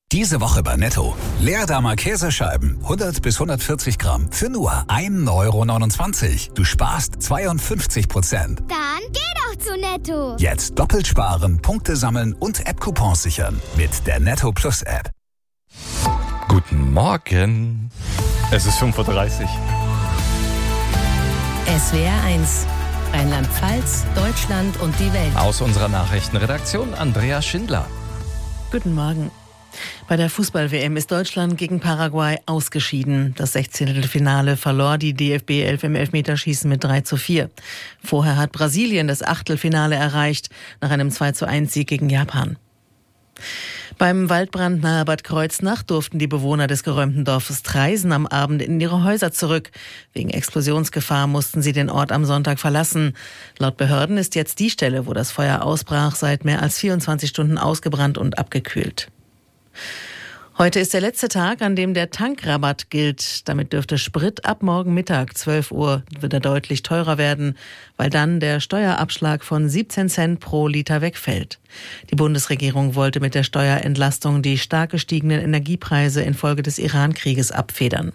Diese Woche bei Netto. Leerdamer Käsescheiben, 100 bis 140 Gramm, für nur 1,29 €. Du sparst 52%. Dann geh doch zu Netto. Jetzt doppelt sparen, Punkte sammeln und App-Coupons sichern. Mit der Netto Plus App. Guten Morgen. Es ist 5:30 Uhr. SWR 1. Rheinland-Pfalz, Deutschland und die Welt. Aus unserer Nachrichtenredaktion Andrea Schindler. Guten Morgen. Bei der Fußball-WM ist Deutschland gegen Paraguay ausgeschieden. Das 16. verlor die DFB 11 im Elfmeterschießen mit 3:4. Vorher hat Brasilien das Achtelfinale erreicht, nach einem 2:1 Sieg gegen Japan. Beim Waldbrand nahe Bad Kreuznach durften die Bewohner des geräumten Dorfes Traisen am Abend in ihre Häuser zurück. Wegen Explosionsgefahr mussten sie den Ort am Sonntag verlassen. Laut Behörden ist jetzt die Stelle, wo das Feuer ausbrach, seit mehr als 24 Stunden ausgebrannt und abgekühlt. Heute ist der letzte Tag, an dem der Tankrabatt gilt. Damit dürfte Sprit ab morgen Mittag 12 Uhr wieder deutlich teurer werden, weil dann der Steuerabschlag von 17 Cent pro Liter wegfällt. Die Bundesregierung wollte mit der Steuerentlastung die stark gestiegenen Energiepreise infolge des Iran-Krieges abfedern.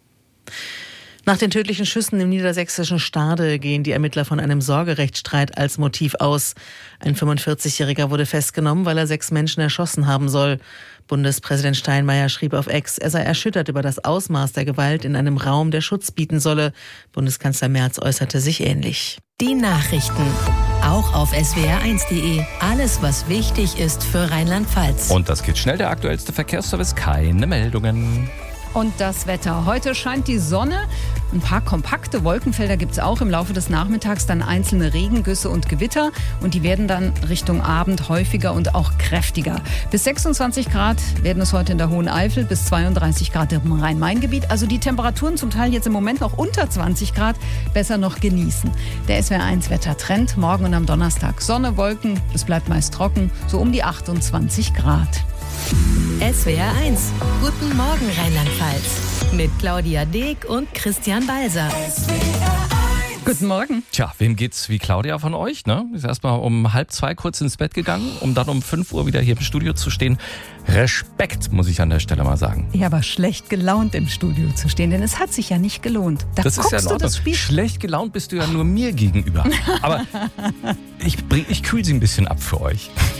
Nach den tödlichen Schüssen im niedersächsischen Stade gehen die Ermittler von einem Sorgerechtsstreit als Motiv aus. Ein 45-Jähriger wurde festgenommen, weil er 6 Menschen erschossen haben soll. Bundespräsident Steinmeier schrieb auf X, er sei erschüttert über das Ausmaß der Gewalt in einem Raum, der Schutz bieten solle. Bundeskanzler Merz äußerte sich ähnlich. Die Nachrichten. Auch auf swr1.de. Alles, was wichtig ist für Rheinland-Pfalz. Und das geht schnell, der aktuellste Verkehrsservice, keine Meldungen. Und das Wetter. Heute scheint die Sonne. Ein paar kompakte Wolkenfelder gibt es auch im Laufe des Nachmittags, dann einzelne Regengüsse und Gewitter. Und die werden dann Richtung Abend häufiger und auch kräftiger. Bis 26 Grad werden es heute in der Hohen Eifel, bis 32 Grad im Rhein-Main-Gebiet. Also die Temperaturen zum Teil jetzt im Moment noch unter 20 Grad. Besser noch genießen. Der SWR1-Wettertrend morgen und am Donnerstag. Sonne, Wolken, es bleibt meist trocken, so um die 28 Grad. SWR 1. Guten Morgen Rheinland-Pfalz. Mit Claudia Deek und Christian Balser. Guten Morgen. Tja, wem geht's wie Claudia von euch? Ne? Ist erstmal um 1:30 kurz ins Bett gegangen, um dann um 5 Uhr wieder hier im Studio zu stehen. Respekt, muss ich an der Stelle mal sagen. Ja, aber schlecht gelaunt im Studio zu stehen, denn es hat sich ja nicht gelohnt. Da das ist ja du das Spiel. Schlecht gelaunt bist du ja nur mir gegenüber. Aber ich kühl sie ein bisschen ab für euch.